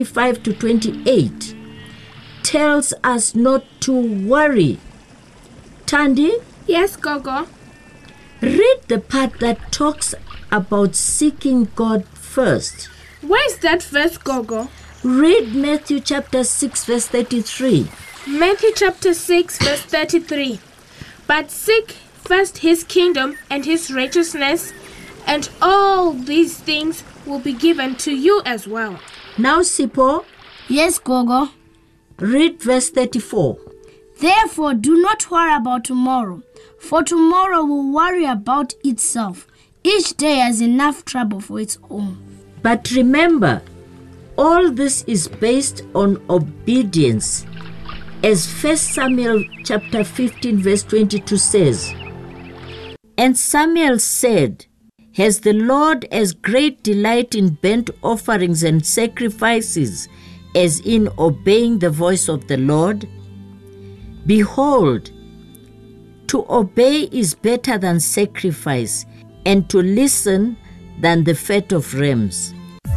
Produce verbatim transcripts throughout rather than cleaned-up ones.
five to twenty-eight tells us not to worry. Tandy? Yes, Gogo. Read the part that talks about seeking God first. Where's that verse, Gogo? Read Matthew chapter six, verse thirty-three. Matthew chapter six, verse thirty-three. But seek first his kingdom and his righteousness, and all these things will be given to you as well. Now, Sipho. Yes, Gogo. Read verse thirty-four. Therefore, do not worry about tomorrow, for tomorrow will worry about itself. Each day has enough trouble for its own. But remember, all this is based on obedience. As First Samuel chapter fifteen verse twenty-two says, and Samuel said, has the Lord as great delight in burnt offerings and sacrifices as in obeying the voice of the Lord? Behold, to obey is better than sacrifice, and to listen than the fat of rams.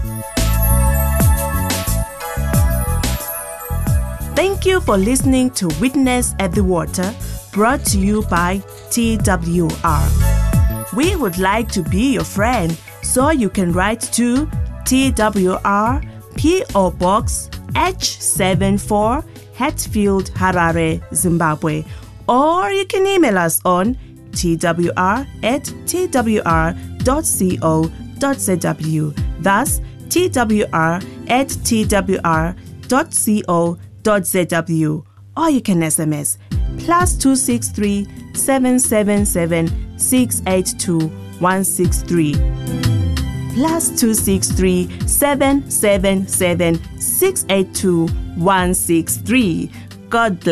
Thank you for listening to Witness at the Water, brought to you by T W R. We would like to be your friend, so you can write to T W R P O Box H seventy-four, Hatfield, Harare, Zimbabwe, or you can email us on twr at twr dot co dot zw. That's twr at twr dot co dot zw. Or you can S M S plus two six three seven seven seven six eight two one six three. Plus two six three seven seven seven six eight two one six three. God bless.